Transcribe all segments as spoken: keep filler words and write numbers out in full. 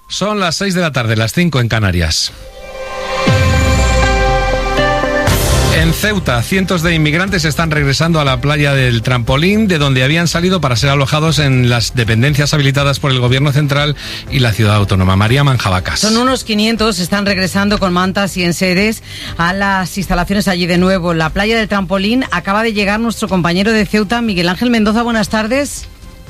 Son las seis de la tarde, las cinco en Canarias. En Ceuta, cientos de inmigrantes están regresando a la playa del Trampolín, de donde habían salido para ser alojados en las dependencias habilitadas por el Gobierno Central y la ciudad autónoma. María Manjabacas. Son unos quinientos, están regresando con mantas y enseres a las instalaciones allí de nuevo. La playa del Trampolín acaba de llegar nuestro compañero de Ceuta, Miguel Ángel Mendoza. Buenas tardes.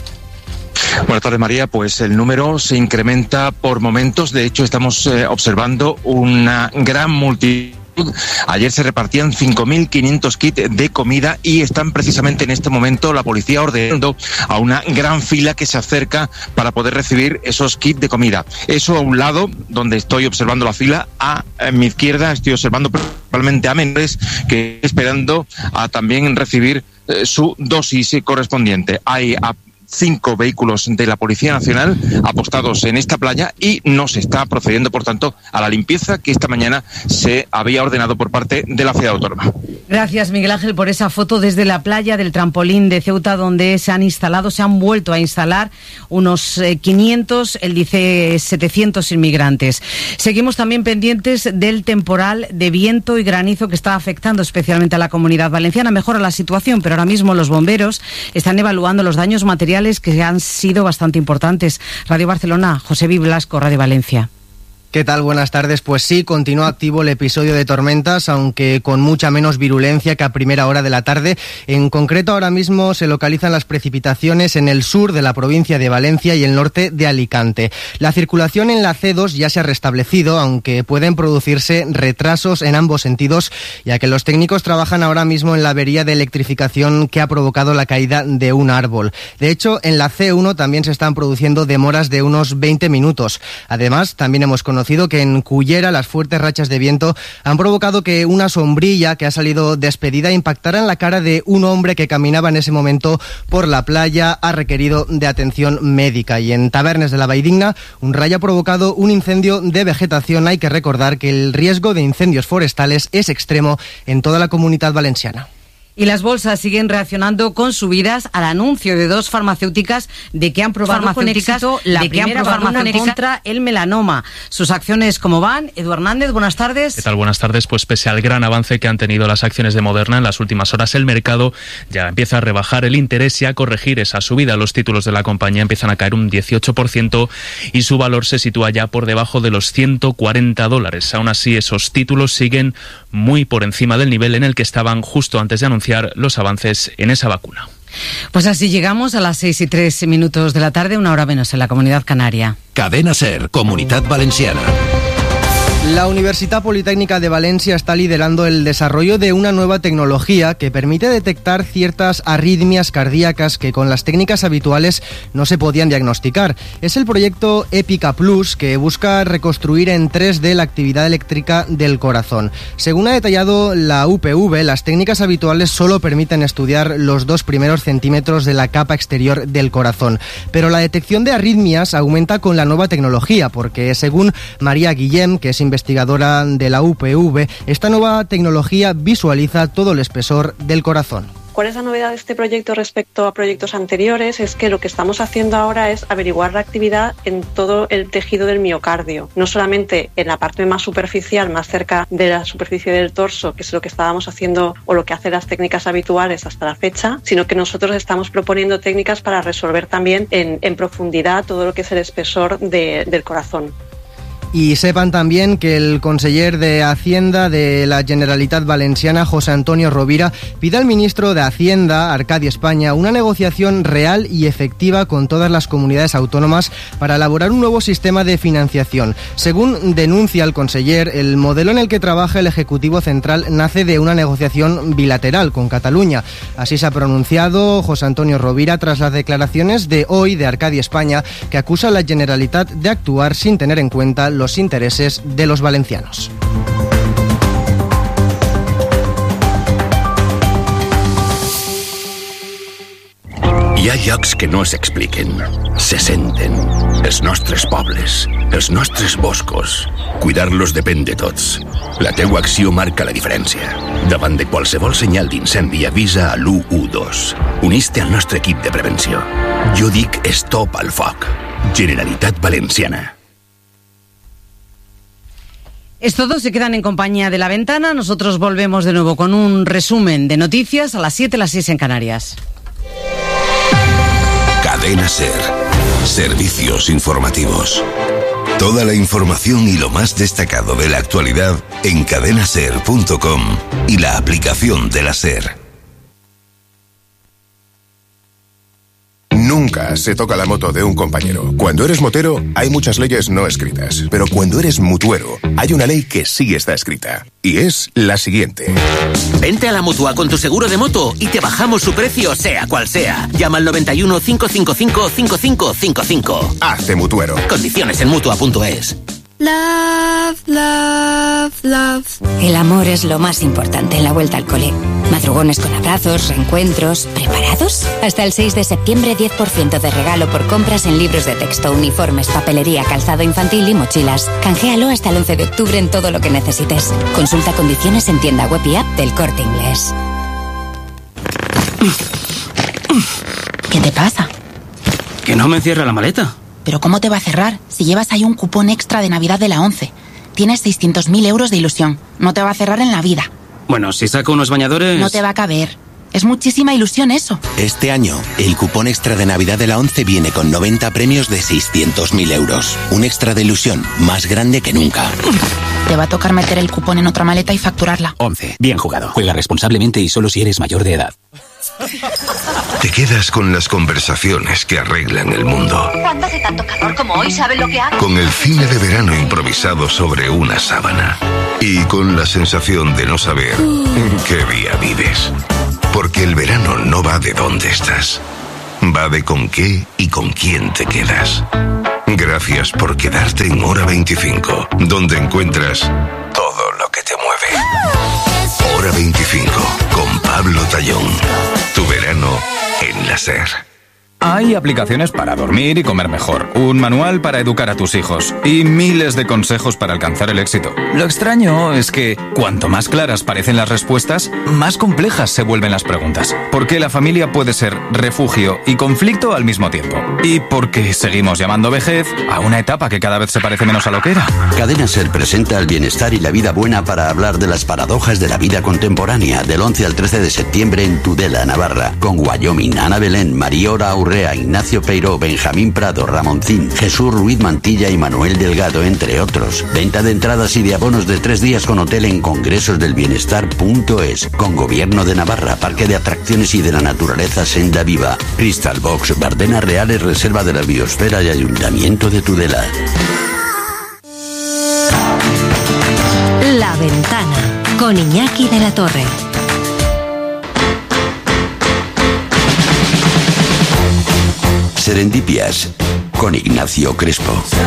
Buenas tardes, María. Pues el número se incrementa por momentos. De hecho, estamos eh, observando una gran multitud. Ayer se repartían cinco mil quinientos kits de comida y están precisamente en este momento la policía ordenando a una gran fila que se acerca para poder recibir esos kits de comida. Eso a un lado, donde estoy observando la fila, a, a mi izquierda estoy observando principalmente a menores que están esperando a también recibir eh, su dosis correspondiente. Hay a cinco vehículos de la Policía Nacional apostados en esta playa y no se está procediendo, por tanto, a la limpieza que esta mañana se había ordenado por parte de la ciudad autónoma. Gracias, Miguel Ángel, por esa foto desde la playa del Trampolín de Ceuta, donde se han instalado, se han vuelto a instalar unos eh, quinientos, él dice setecientos inmigrantes. Seguimos también pendientes del temporal de viento y granizo que está afectando especialmente a la Comunidad Valenciana. Mejora la situación, pero ahora mismo los bomberos están evaluando los daños materiales que han sido bastante importantes. Radio Barcelona, José Blasco, Radio Valencia. ¿Qué tal? Buenas tardes. Pues sí, continúa activo el episodio de tormentas, aunque con mucha menos virulencia que a primera hora de la tarde. En concreto, ahora mismo se localizan las precipitaciones en el sur de la provincia de Valencia y el norte de Alicante. La circulación en la ce dos ya se ha restablecido, aunque pueden producirse retrasos en ambos sentidos, ya que los técnicos trabajan ahora mismo en la avería de electrificación que ha provocado la caída de un árbol. De hecho, en la ce uno también se están produciendo demoras de unos veinte minutos. Además, también hemos conocido conocido que en Cullera las fuertes rachas de viento han provocado que una sombrilla que ha salido despedida impactara en la cara de un hombre que caminaba en ese momento por la playa. Ha requerido de atención médica. Y en Tabernes de la Valldigna, un rayo ha provocado un incendio de vegetación. Hay que recordar que el riesgo de incendios forestales es extremo en toda la Comunidad Valenciana. Y las bolsas siguen reaccionando con subidas al anuncio de dos farmacéuticas de que han probado con éxito la de que han probado una contra el melanoma. Sus acciones, ¿cómo van? Edu Hernández, buenas tardes. ¿Qué tal? Buenas tardes. Pues pese al gran avance que han tenido las acciones de Moderna en las últimas horas, el mercado ya empieza a rebajar el interés y a corregir esa subida. Los títulos de la compañía empiezan a caer un dieciocho por ciento y su valor se sitúa ya por debajo de los ciento cuarenta dólares. Aún así, esos títulos siguen muy por encima del nivel en el que estaban justo antes de anunciar los avances en esa vacuna. Pues así llegamos a las seis y tres minutos de la tarde, una hora menos en la Comunidad Canaria. Cadena SER, Comunidad Valenciana. La Universitat Politécnica de Valencia está liderando el desarrollo de una nueva tecnología que permite detectar ciertas arritmias cardíacas que con las técnicas habituales no se podían diagnosticar. Es el proyecto EPICA Plus, que busca reconstruir en tres D la actividad eléctrica del corazón. Según ha detallado la U P V, las técnicas habituales solo permiten estudiar los dos primeros centímetros de la capa exterior del corazón. Pero la detección de arritmias aumenta con la nueva tecnología, porque según María Guillem, que es investigadora de la U P V, esta nueva tecnología visualiza todo el espesor del corazón. ¿Cuál es la novedad de este proyecto respecto a proyectos anteriores? Es que lo que estamos haciendo ahora es averiguar la actividad en todo el tejido del miocardio, no solamente en la parte más superficial, más cerca de la superficie del torso, que es lo que estábamos haciendo o lo que hacen las técnicas habituales hasta la fecha, sino que nosotros estamos proponiendo técnicas para resolver también en, en profundidad todo lo que es el espesor de, del corazón. Y sepan también que el conseller de Hacienda de la Generalitat Valenciana, José Antonio Rovira, pide al ministro de Hacienda, Arcadi España, una negociación real y efectiva con todas las comunidades autónomas para elaborar un nuevo sistema de financiación. Según denuncia el conseller, el modelo en el que trabaja el Ejecutivo Central nace de una negociación bilateral con Cataluña. Así se ha pronunciado José Antonio Rovira tras las declaraciones de hoy de Arcadi España, que acusa a la Generalitat de actuar sin tener en cuenta los intereses de los valencianos. Hi ha llocs que no s'expliquen, se senten. Els nostres pobles, els nostres boscos. Cuidar-los depèn de tots. La teua acció marca la diferència. Davant de qualsevol senyal d'incendi, avisa a l'u u dos. Unís-te al nostre equip de prevenció. Jo dic stop al foc. Generalitat Valenciana. Es todo, se quedan en compañía de La Ventana. Nosotros volvemos de nuevo con un resumen de noticias a las siete, las seis en Canarias. Cadena SER. Servicios informativos. Toda la información y lo más destacado de la actualidad en cadena ser punto com y la aplicación de la SER. Nunca se toca la moto de un compañero. Cuando eres motero, hay muchas leyes no escritas. Pero cuando eres mutuero, hay una ley que sí está escrita. Y es la siguiente. Vente a la Mutua con tu seguro de moto y te bajamos su precio, sea cual sea. Llama al noventa y uno, cinco cinco cinco, cinco cinco cinco cinco. Hazte mutuero. Condiciones en mutua punto es. Love, love, love. El amor es lo más importante en la vuelta al cole. Madrugones con abrazos, reencuentros. ¿Preparados? Hasta el seis de septiembre, diez por ciento de regalo por compras en libros de texto, uniformes, papelería, calzado infantil y mochilas. Canjéalo hasta el once de octubre en todo lo que necesites. Consulta condiciones en tienda web y app del Corte Inglés. ¿Qué te pasa? Que no me cierra la maleta. ¿Pero cómo te va a cerrar si llevas ahí un cupón extra de Navidad de la ONCE? Tienes seiscientos mil euros de ilusión. No te va a cerrar en la vida. Bueno, si saco unos bañadores... No te va a caber. Es muchísima ilusión eso. Este año, el cupón extra de Navidad de la ONCE viene con noventa premios de seiscientos mil euros. Un extra de ilusión más grande que nunca. Te va a tocar meter el cupón en otra maleta y facturarla. ONCE. Bien jugado. Juega responsablemente y solo si eres mayor de edad. Te quedas con las conversaciones que arreglan el mundo. ¿Cuándo hace tanto calor como hoy? ¿Saben lo que hago? Con el cine de verano improvisado sobre una sábana. Y con la sensación de no saber en qué día vives. Porque el verano no va de dónde estás. Va de con qué y con quién te quedas. Gracias por quedarte en Hora veinticinco, donde encuentras todo lo que te mueve. Hora veinticinco, con Pablo Tallón. Tu verano en la SER. Hay aplicaciones para dormir y comer mejor, un manual para educar a tus hijos y miles de consejos para alcanzar el éxito. Lo extraño es que cuanto más claras parecen las respuestas, más complejas se vuelven las preguntas. Porque la familia puede ser refugio y conflicto al mismo tiempo. Y porque seguimos llamando vejez a una etapa que cada vez se parece menos a lo que era. Cadena SER presenta el bienestar y la vida buena para hablar de las paradojas de la vida contemporánea del once al trece de septiembre en Tudela, Navarra, con Wyoming, Ana Belén, Mariora Urrea, Ignacio Peiró, Benjamín Prado, Ramoncín, Jesús Ruiz Mantilla y Manuel Delgado, entre otros. Venta de entradas y de abonos de tres días con hotel en congresosdelbienestar punto es, con Gobierno de Navarra, Parque de Atracciones y de la Naturaleza Senda Viva, Crystal Box, Bardenas Reales, Reserva de la Biosfera y Ayuntamiento de Tudela. La Ventana, con Iñaki de la Torre. Serendipias, con Ignacio Crespo.